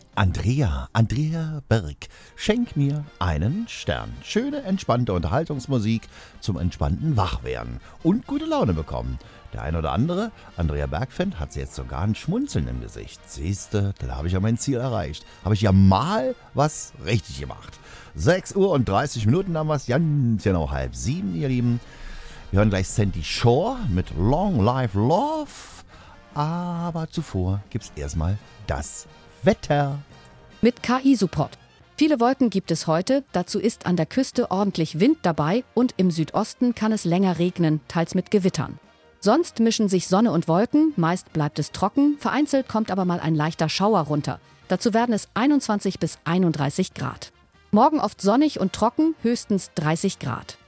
Andrea Berg, schenk mir einen Stern. Schöne, entspannte Unterhaltungsmusik zum entspannten Wachwerden und gute Laune bekommen. Der ein oder andere Andrea Berg-Fan hat jetzt sogar ein Schmunzeln im Gesicht. Siehste, da habe ich ja mein Ziel erreicht. Habe ich ja mal was richtig gemacht. 6:30 haben wir es, ganz genau 6:30, ihr Lieben. Wir hören gleich Sandy Shore mit Long Live Love. Aber zuvor gibt's erstmal das Wetter. Mit KI-Support. Viele Wolken gibt es heute, dazu ist an der Küste ordentlich Wind dabei und im Südosten kann es länger regnen, teils mit Gewittern. Sonst mischen sich Sonne und Wolken, meist bleibt es trocken, vereinzelt kommt aber mal ein leichter Schauer runter. Dazu werden es 21 bis 31 Grad. Morgen oft sonnig und trocken, höchstens 30 Grad.